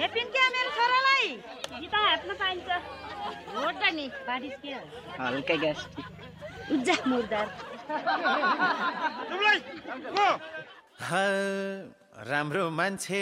हेपिन क्या मेरो छोरालाई गीता हातमा पाइन्छ हो त नि बारिस के हल्का ग्यास उज्जा मुर्दार राम्रो मान्छे